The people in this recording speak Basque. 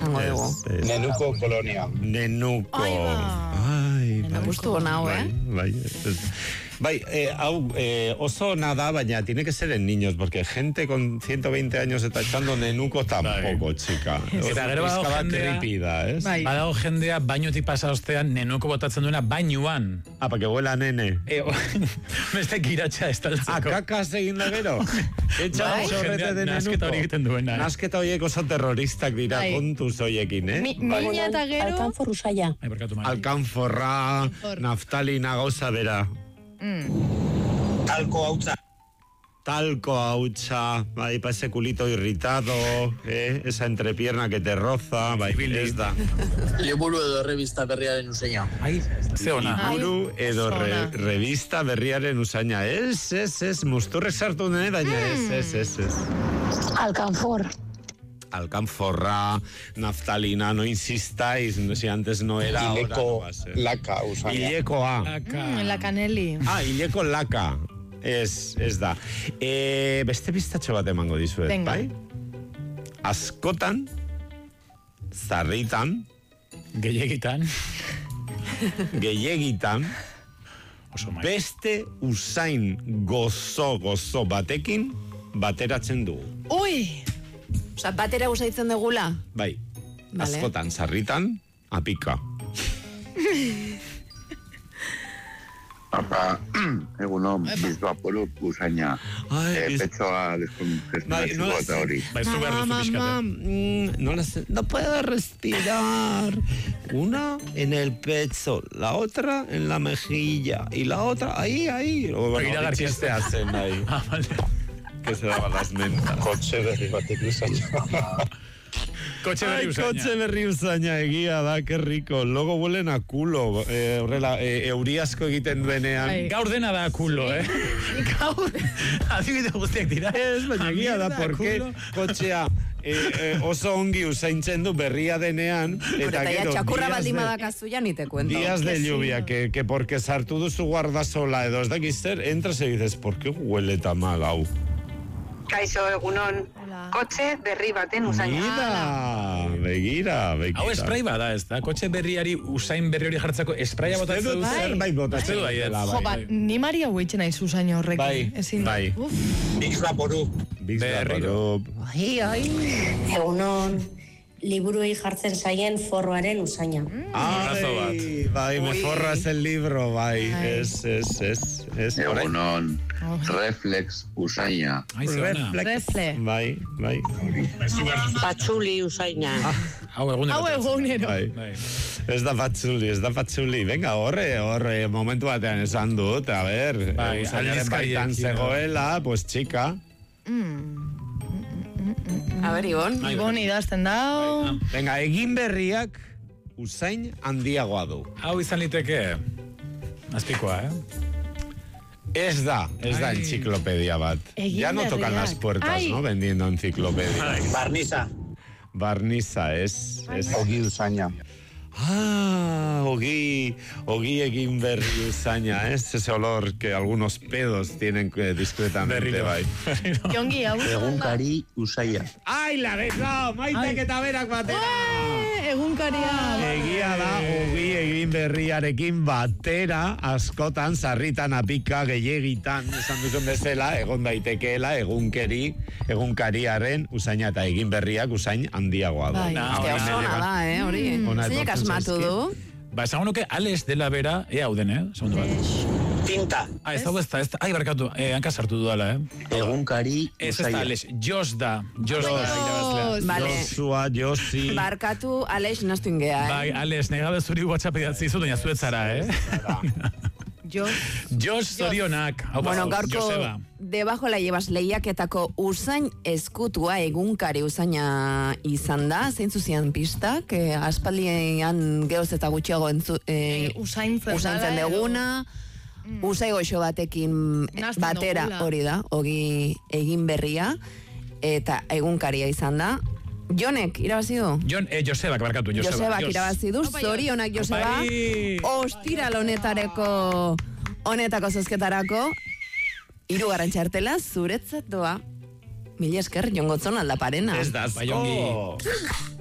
esango dugu. Nenuko kolonia. Nenuko. Ai, gustu ona, Bai, oso nada, baina tiene que ser en niños, porque gente con 120 años eta echando nenuko tampoco, chica. Eta gero badago jendea, badago jendea bainotik pasa ostean nenuko botatzen duena bainuan. Para que huela nene. Beste kiratxa estaltzeko. Kakaz egin da gero. Etxa horrete de nenuko. Nasketa hori egiten duena. Nasketa horiek oso terroristak dira kontuz horiekin, Mina eta gero... Alkanfor usaia. Alkanforra, naftalina gauza bera. Talco hautsa, bai, pa ese culito irritado, esa entrepierna que te roza, bai, ez da. Liburu edo revista berriaren usaina. Liburu edo revista berriaren usaina. Ez, musturrek sartu nene, baina ez. Alkanfor. Alcanforra, naftalina, no insistáis, si antes no era, ahora no va a ser. Laka, usaina. Ilekoa. La caneli. Ileko laka. Ez da. Beste biztatxo bat emango dizuet, bai? Askotan, zarritan, gehiagitan, beste usain gozo batekin bateratzen dugu. Ui! Osa, batera usaitzen dugula? Bai, askotan, zarritan, apika. Apa, egunon, bizdoa poluk usaina. Petxoa deskongestionatzeko eta hori. Mamá, no puedo respirar. Una en el pecho, la otra en la mejilla, y la otra ahí. Bueno, chiste hacen ahí. Que se daba las mentas. Kotxe berri batek usaina. Kotxe berri usaina egia da, que rico. Logo huelen a culo. Horrela, euri asko egiten duenean. Gaur dena da culo, Gaur. Adibide guztiak dira. Ez, baina egia da, porque kotxea oso ongi usaintzen du berria denean. Eta gero, txakurra baldin badakazu ya ni te cuento. Días de lluvia, que porque sartu duzu guardasola edo ez dakiz zer, entras y dices, ¿por qué huele tan mal hau? Kaixo, egunon. Kotxe berri baten usaina. Begira. Hau esprai bada, ez da? Kotxe berriari, usain berri hori jartzeko espraia botatzen dut. Zerbait botatzen dut. Jo, ni Maria huitzen naiz usaina horrekin. Bai. Bixlaporup. Egunon, liburuei jartzen zaien forroaren usaina. Bai, me forras el libro, bai. Es. Egunon, reflex usaina. Reflex. Bai. Patxuli usaina. Hau egunero. Ez da patxuli. Venga, horre, momentu batean esan dut, a ver. Usainaren baitan zegoela, pues chica. A ver, Ibon idazten dau. Venga, egin berriak usain handiagoa du. Hau izan liteke azpikoa, Ez da enciclopedia bat. Ya no tocan las puertas, ¿no? Vendiendo enciclopedia. Barniza, es Ogi usaina. Ogi egin berri usaina, ese olor que algunos pedos tienen discretamente, bai. Jongi, hau. Egunkari usaia. Ai, la beso, maitek eta berak batera. Egunkaria. Egia da, ogi egin berriarekin batera, askotan, sarritan, apika, gehiagitan, esan duzun bezala, egon daitekeela, egunkariaren usaina eta egin berriak usain handiagoa da. Oso ona da, hori. Zeinek asmatu du? Esango nuke Alex dela bera, hau den, segundu bat. Tinta. Ez da. Ai, barkatu, hanka sartu dudala, Egunkari ez da Alex, Jos da. Josua, Josi. Barkatu, Alex, naztu ingea, Bai, Alex, negabe zuri WhatsApp idatzi izu, doina zuetzara, Jos zorionak. Bueno, gaurko debajo la llevas lehiaketako usain eskutua egunkari usaina izan da, zeintzu zian pistak, aspaldian geoz eta gutxiago usaintzen deguna, usai goxo batekin batera hori da, ogi egin berria, eta egunkaria izan da. Jonek irabazi du? Josebak, barkatu, Josebak irabazi du, zorionak Joseba, ostiral honetako zozketarako, 3. txartela zuretzat doa. Mila esker, Jon Gotzon aldaparena. Ez da, asko.